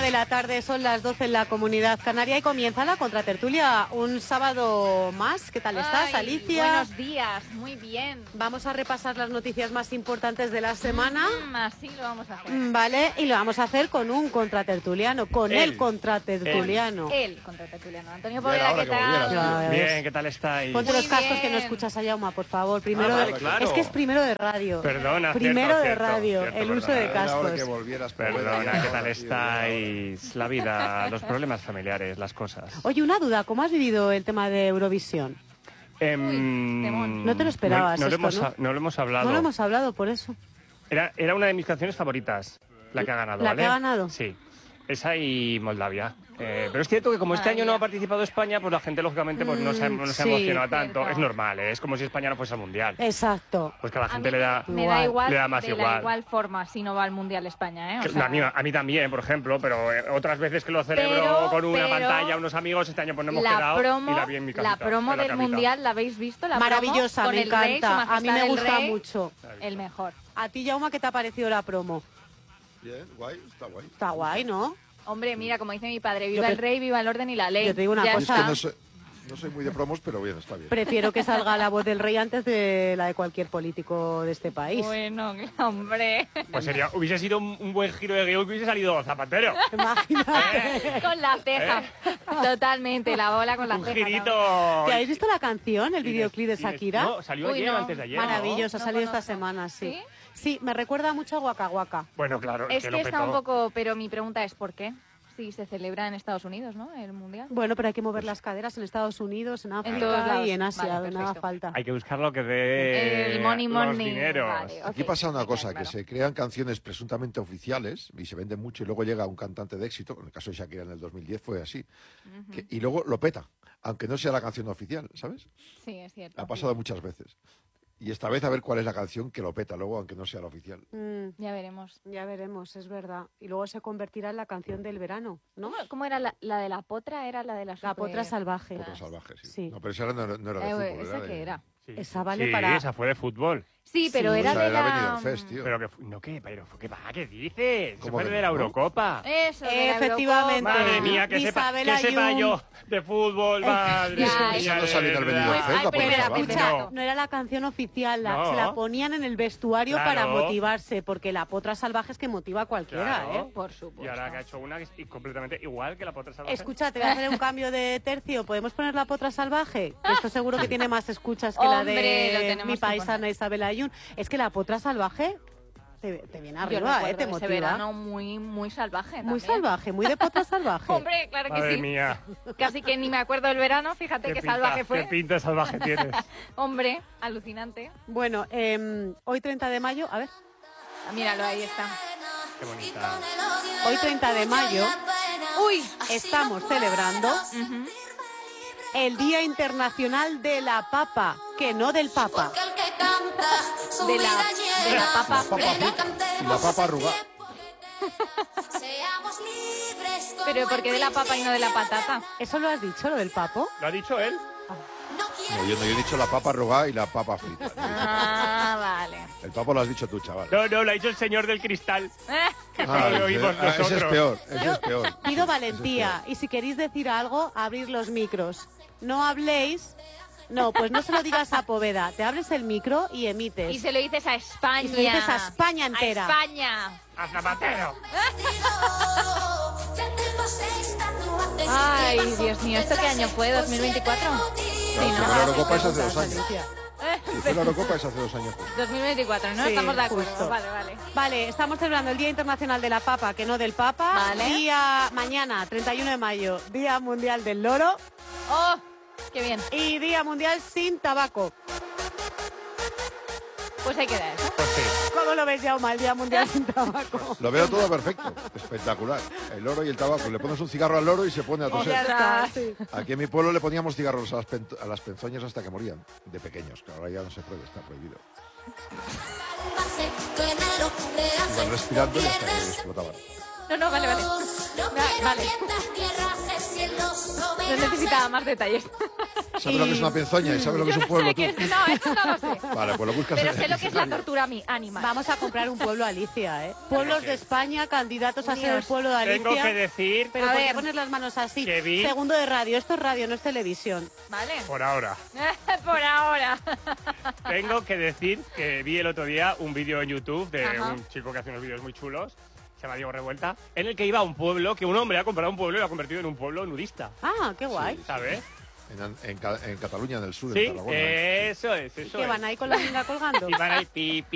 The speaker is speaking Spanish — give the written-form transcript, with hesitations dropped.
1 de la tarde, son las 12 en la Comunidad Canaria y comienza la contratertulia. Un sábado más. ¿Qué tal estás, Alicia? Buenos días, muy bien. Vamos a repasar las noticias más importantes de la semana. Así lo vamos a hacer. Vale, y lo vamos a hacer con un contratertuliano, con el contratertuliano. El contratertuliano. Antonio Poveda, ¿qué tal? Bien, ¿qué tal estáis? Ponte los cascos que no escuchas a Yauma, por favor. Primero claro. Es que es primero de radio. Perdona, primero de cierto, radio, cierto, el uso de cascos. Perdona, ¿qué tal estáis? La vida, los problemas familiares, las cosas. Oye, una duda, ¿cómo has vivido el tema de Eurovisión? No te lo esperabas no lo hemos hablado. No lo hemos hablado, por eso. Era una de mis canciones favoritas, la que ha ganado, ¿La ¿vale? que ha ganado? Sí. Esa y Moldavia. Pero es cierto que como este año no ha participado España, pues la gente lógicamente pues no se emociona tanto. Es normal, es como si España no fuese al Mundial. Exacto. Pues que a la gente le da más igual. Da igual forma si no va al Mundial España, ¿eh? O sea, a mí también, por ejemplo, pero otras veces que lo celebro con una pantalla, unos amigos, este año pues no hemos quedado y la vi en mi casita. La promo del Mundial, ¿la habéis visto? Maravillosa, me encanta. A mí me gusta mucho. El mejor. ¿A ti, Yauma, qué te ha parecido la promo? Bien, guay, está guay. Está guay, ¿no? Hombre, mira, como dice mi padre, viva el rey, viva el orden y la ley. Yo te digo una cosa. Es que no soy muy de promos, pero bien, está bien. Prefiero que salga la voz del rey antes de la de cualquier político de este país. Bueno, hombre. Pues hubiese sido un buen giro de guión que hubiese salido Zapatero. Imagínate. Con la ceja. Totalmente, la bola con la ceja. Un girito. ¿Te habéis visto la canción, el videoclip de Shakira? No, salió ayer o antes de ayer. Maravilloso, ¿no? ha salido esta semana, sí. Sí, me recuerda mucho a Waka Waka. Bueno, claro, es que lo está petó. un poco, pero mi pregunta es ¿por qué? Si se celebra en Estados Unidos, ¿no? El Mundial. Bueno, pero hay que mover las caderas en Estados Unidos, en todos África lados. y en Asia, Vale, nada perfecto. falta. Hay que buscar lo que dé El money. los dineros. Vale, Aquí ok, pasa una cosa, claro. que se crean canciones presuntamente oficiales y se venden mucho y luego llega un cantante de éxito, en el caso de Shakira en el 2010 fue así, y luego lo peta, aunque no sea la canción oficial, ¿sabes? Sí, es cierto. Ha pasado muchas veces. Y esta vez a ver cuál es la canción que lo peta luego, aunque no sea la oficial. Ya veremos. Ya veremos, es verdad. Y luego se convertirá en la canción del verano, ¿no? ¿Cómo era la de la potra? Era la de la La potra salvaje. Potra salvaje, sí. Sí. No, pero esa no era de fútbol. ¿Esa era qué de... era? Sí, Esa vale sí, para- esa fue de fútbol. Sí, pero Sí. era O sea, de era la... Benidorm Fest, tío. Pero ¿qué dices? Eso ¿Cómo fue que de la no? Eurocopa. Eso, de la Efectivamente. Eurocopa. Madre mía, que sepa yo de fútbol, madre Ya, mía. eso no salió en el Benidorm verdad. Fest, Ay, la pero potra era salvaje. primera. No. No era la canción oficial, No. se la ponían en el vestuario Claro. para motivarse, porque la potra salvaje es que motiva a cualquiera, Claro. ¿eh? Por Y supuesto. ahora que ha hecho una que es completamente igual que la potra salvaje. Escucha, te voy a hacer un cambio de tercio. ¿Podemos poner la potra salvaje? Que esto seguro que tiene más escuchas que la Hombre, lo de tenemos mi que paisana poner. Isabel Ayun. Es que la potra salvaje te viene Yo arriba, recuerdo te ese motiva. verano muy salvaje Muy también. salvaje, muy de potra salvaje. Hombre, claro que Madre sí. mía. Casi que ni me acuerdo del verano, fíjate qué salvaje fue. Qué pinta salvaje tienes. Hombre, alucinante. Bueno, hoy 30 de mayo, a ver, Ah, míralo, ahí está. Qué bonita. hoy 30 de mayo Uy, estamos celebrando el Día Internacional de la Papa, que no del Papa. de la papa. La papa frita y la papa arrugada. Pero ¿por qué de la papa y no de la patata? ¿Eso lo has dicho, lo del papo? ¿Lo ha dicho él? No, yo he dicho la papa arrugada y la papa frita. Ah, vale. El papo lo has dicho tú, chaval. No, lo ha dicho el señor del cristal. Que Ah, no lo oímos ese es nosotros. peor, ese es peor. Pido valentía y si queréis decir algo, abrir los micros. No habléis. No, pues no se lo digas a Poveda. Te abres el micro y emites. Y se lo dices a España. Y se lo dices a España entera. A España. ¡A Zapatero! Ay, Dios mío, ¿esto qué año fue? ¿2024? Sí, Claro, ¿no? fue la Eurocopa es hace 2 años. Alicia. Sí, fue la Eurocopa es hace 2 años. 2024, ¿no? Sí, Estamos de acuerdo. justo. Vale, vale. Vale, estamos celebrando el Día Internacional de la Papa, que no del Papa. Vale. Día mañana, 31 de mayo, Día Mundial del Loro. ¡Oh! ¡Qué bien! Y Día Mundial sin tabaco. Pues ahí queda eso. Pues sí. ¿Cómo lo ves, Jaume, el Día Mundial sin tabaco? Lo veo todo perfecto, espectacular. El loro y el tabaco. Le pones un cigarro al loro y se pone a Ya toser. está, sí. Aquí en mi pueblo le poníamos cigarros a las penzoñas hasta que morían, de pequeños, que ahora ya no se puede, está prohibido. Iban respirando y hasta que explotaban. No, vale. Vale. No necesitaba más detalles. ¿Sabes lo que es una penzoña y sabes lo que es un pueblo tú? No, eso no lo sé. Vale, pues lo buscas Pero en sé el lo que es la diccionario. tortura animal. Vamos a comprar un pueblo Alicia, ¿eh? Pueblos de España, candidatos a ser el pueblo de Alicia. Tengo que decir, Pero A ¿por qué ver. pones las manos así? Que vi- Segundo de radio. Esto es radio, no es televisión. Vale. por ahora, Por ahora. tengo que decir que vi el otro día un vídeo en YouTube de Ajá. un chico que hace unos vídeos muy chulos, se llama Diego Revuelta, en el que iba a un pueblo, que un hombre ha comprado un pueblo y lo ha convertido en un pueblo nudista, Ah, qué guay. ¿sabes? En Cataluña, en el sur, Sí, en Tarragona. eso es, ¿Y eso que es. van ahí con la minga colgando? Y van ahí, pi,